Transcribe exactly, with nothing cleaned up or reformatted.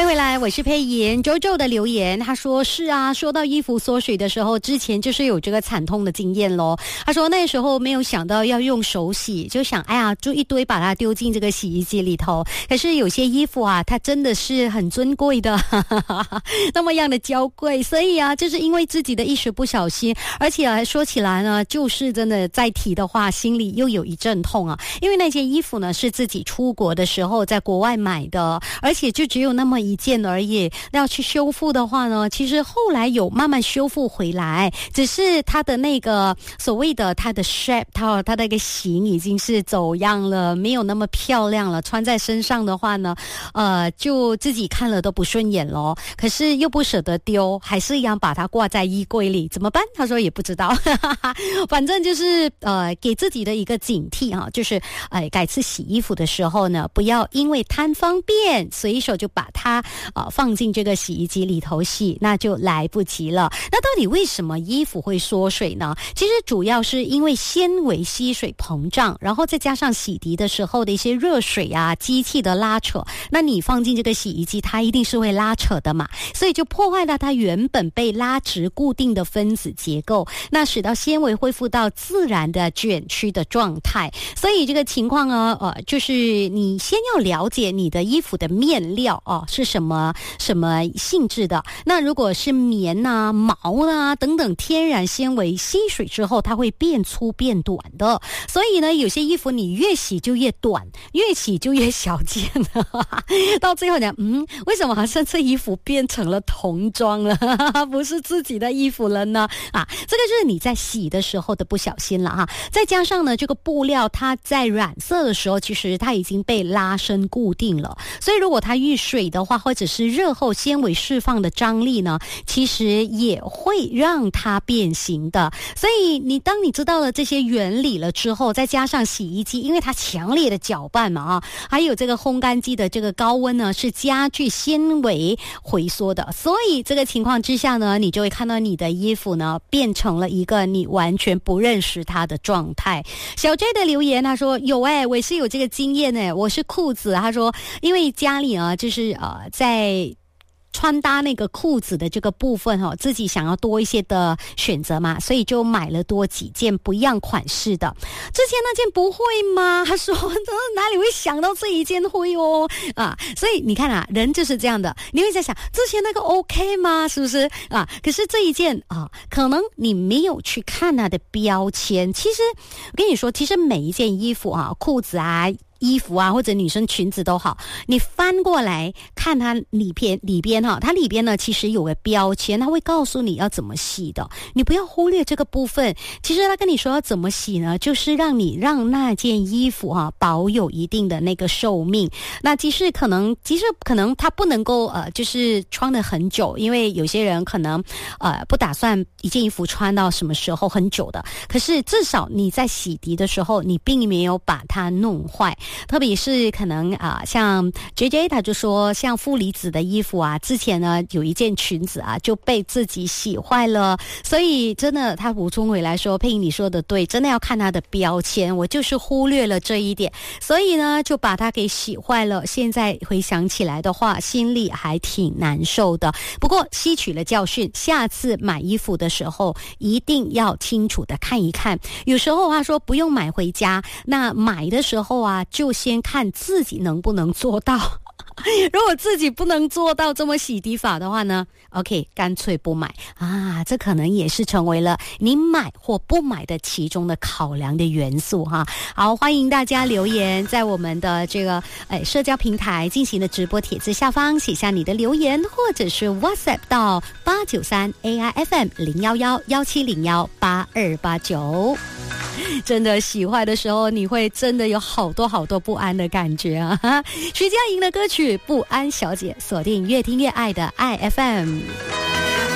迎回来，我是佩妍。周周的留言，他说是啊，说到衣服缩水的时候，之前就是有这个惨痛的经验咯。他说那时候没有想到要用手洗，就想哎呀，就一堆把它丢进这个洗衣机里头。可是有些衣服啊，它真的是很尊贵的，那么样的娇贵，所以啊，就是因为自己的一时不小心，而且啊，说起来呢，就是真的再提的话，心里又有一阵痛啊，因为那件衣服呢是自己出国的时候在国外买的，而且就只有那么一件而已。那要去修复的话呢，其实后来有慢慢修复回来，只是它的那个所谓的它的 shape， 它它的一个型已经是走样了，没有那么漂亮了。穿在身上的话呢，呃，就自己看了都不顺眼咯。可是又不舍得丢，还是一样把它挂在衣柜里，怎么办？他说也不知道，反正就是呃，给自己的一个警惕哈、啊，就是呃，改次洗衣服的时候呢，不要因为贪方便，随手就把它呃放进这个洗衣机里头洗，那就来不及了。那到底为什么衣服会缩水呢？其实主要是因为纤维吸水膨胀，然后再加上洗涤的时候的一些热水啊、机器的拉扯，那你放进这个洗衣机，它一定是会拉扯的嘛，所以就破坏了它原本被拉直固定的分子结构，那使到纤维恢复到自然的卷曲的状态。所以这个情况呢，呃，就是你先要了解你的衣服的面料哦、呃、是什么什么性质的。那如果是棉啊、毛啊等等天然纤维吸水之后，它会变粗变短的。所以呢，有些衣服你越洗就越短，越洗就越小件了。到最后呢，嗯，为什么好像这衣服变成了童装了，不是自己的衣服了呢？啊，这个就是你在洗的时候的不小心了哈。再加上呢，这个布料它在染色的时候，其实它已经被拉伸固定了，所以如果它遇水的话，或者是热后纤维释放的张力呢，其实也会让它变形的。所以你当你知道了这些原理了之后，再加上洗衣机，因为它强烈的搅拌嘛啊，还有这个烘干机的这个高温呢，是加剧纤维回缩的，所以这个情况之下呢，你就会看到你的衣服呢变成了一个你完全不认识它的状态。小 J 的留言他说有哎、欸，我也是有这个经验哎、欸，我是裤子，他说因为家里啊就是呃在穿搭那个裤子的这个部分哦，自己想要多一些的选择嘛，所以就买了多几件不一样款式的。之前那件不会吗？他说哪里会想到这一件会哦啊，所以你看啊，人就是这样的，你会在想之前那个 OK 吗？是不是啊？可是这一件啊，可能你没有去看它的标签。其实我跟你说，其实每一件衣服啊，裤子啊。衣服啊，或者女生裙子都好，你翻过来看它里边里边哈，它里边呢其实有个标签，它会告诉你要怎么洗的，你不要忽略这个部分。其实他跟你说要怎么洗呢，就是让你让那件衣服哈、啊、保有一定的那个寿命。那即使可能，即使可能它不能够呃，就是穿得很久，因为有些人可能呃不打算一件衣服穿到什么时候很久的。可是至少你在洗涤的时候，你并没有把它弄坏。特别是可能啊、呃，像 J J 他就说，像负离子的衣服啊，之前呢有一件裙子啊就被自己洗坏了，所以真的他补充回来说，佩莹你说的对，真的要看它的标签，我就是忽略了这一点，所以呢就把它给洗坏了。现在回想起来的话，心里还挺难受的。不过吸取了教训，下次买衣服的时候一定要清楚的看一看。有时候他说不用买回家，那买的时候啊就就先看自己能不能做到。如果自己不能做到这么洗涤法的话呢 OK 干脆不买啊，这可能也是成为了你买或不买的其中的考量的元素哈。好，欢迎大家留言，在我们的这个呃社交平台进行的直播帖子下方写下你的留言，或者是 WhatsApp 到八九三 A I F M 零一一一七零一八二八九。真的洗坏的时候，你会真的有好多好多不安的感觉啊！徐佳莹的歌曲《不安小姐》，锁定越听越爱的爱 F M。